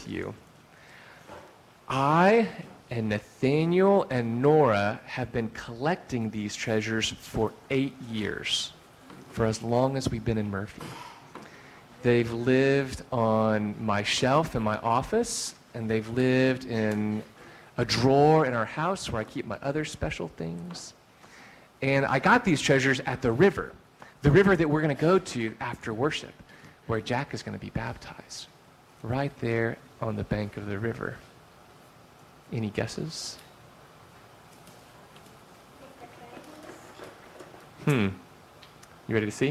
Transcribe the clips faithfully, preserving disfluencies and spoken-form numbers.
with you. I and Nathaniel and Nora have been collecting these treasures for eight years, for as long as we've been in Murphy. They've lived on my shelf in my office, and they've lived in a drawer in our house where I keep my other special things. And I got these treasures at the river, the river that we're going to go to after worship, where Jack is going to be baptized, right there on the bank of the river. Any guesses? Hmm. You ready to see?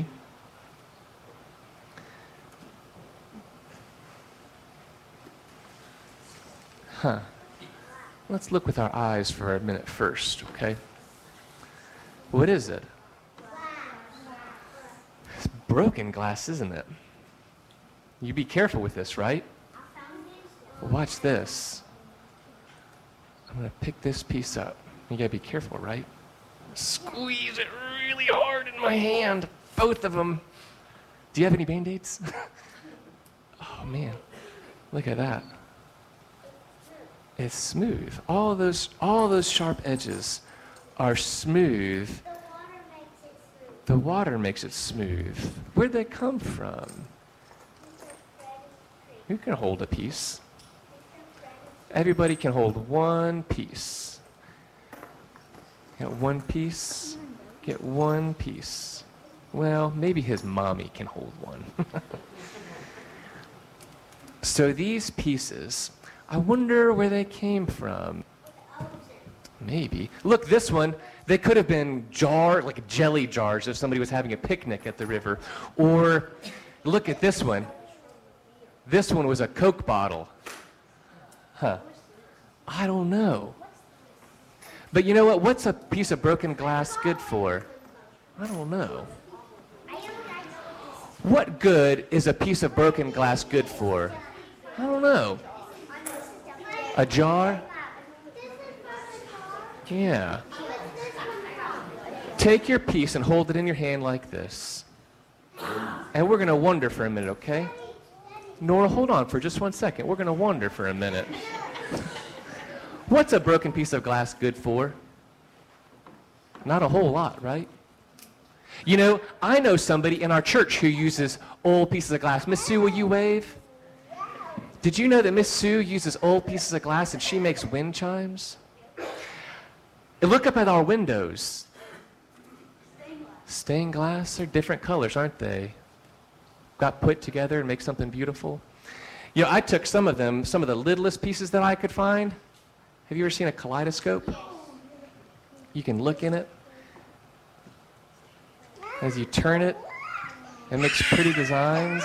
Huh. Let's look with our eyes for a minute first, okay? What is it? It's broken glass, isn't it? You be careful with this, right? Watch this. I'm going to pick this piece up. You got to be careful, right? Squeeze it really hard in my hand. Both of them. Do you have any Band-Aids? Oh, man. Look at that. It's smooth. All those, all those sharp edges are smooth. The water makes it smooth. Where'd they come from? You can hold a piece. Everybody can hold one piece. Get one piece. Get one piece. Well, maybe his mommy can hold one. So these pieces, I wonder where they came from. Maybe. Look, this one, they could have been jar, like jelly jars if somebody was having a picnic at the river. Or look at this one. This one was a Coke bottle. Huh. I don't know. But you know what? What's a piece of broken glass good for? I don't know. What good is a piece of broken glass good for? I don't know. A jar? Yeah. Take your piece and hold it in your hand like this. And we're going to wonder for a minute, okay? Nora, hold on for just one second. We're going to wonder for a minute. What's a broken piece of glass good for? Not a whole lot, right? You know, I know somebody in our church who uses old pieces of glass. Miss Sue, will you wave? Did you know that Miss Sue uses old pieces of glass and she makes wind chimes? And look up at our windows. Stained glass are different colors, aren't they? Got put together and make something beautiful. You know, I took some of them, some of the littlest pieces that I could find. Have you ever seen a kaleidoscope? You can look in it. As you turn it, it makes pretty designs.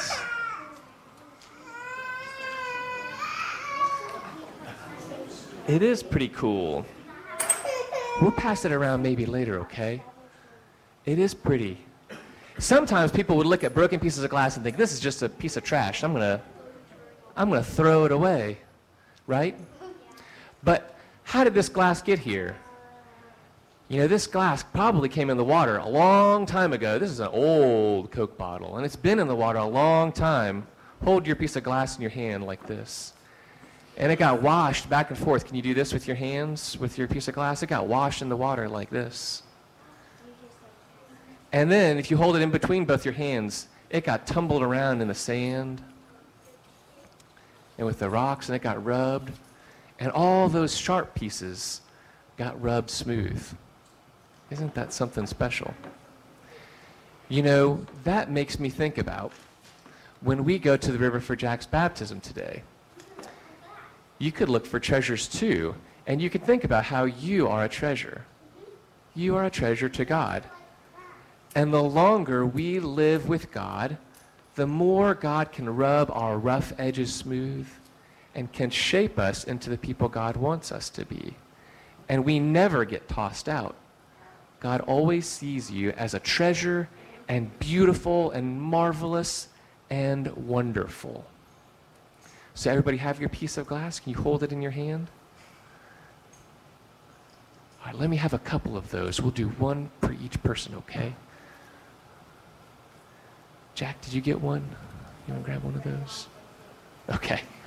It is pretty cool. We'll pass it around maybe later, okay? It is pretty. Sometimes people would look at broken pieces of glass and think, this is just a piece of trash. I'm gonna, I'm gonna throw it away, right? But how did this glass get here? You know, this glass probably came in the water a long time ago. This is an old Coke bottle, and it's been in the water a long time. Hold your piece of glass in your hand like this. And it got washed back and forth. Can you do this with your hands, with your piece of glass? It got washed in the water like this. And then, if you hold it in between both your hands, it got tumbled around in the sand and with the rocks, and it got rubbed. And all those sharp pieces got rubbed smooth. Isn't that something special? You know, that makes me think about when we go to the river for Jack's baptism today. You could look for treasures too, and you could think about how you are a treasure. You are a treasure to God. And the longer we live with God, the more God can rub our rough edges smooth and can shape us into the people God wants us to be. And we never get tossed out. God always sees you as a treasure and beautiful and marvelous and wonderful. So everybody have your piece of glass? Can you hold it in your hand? All right, let me have a couple of those. We'll do one for each person, okay? Jack, did you get one? You want to grab one of those? Okay.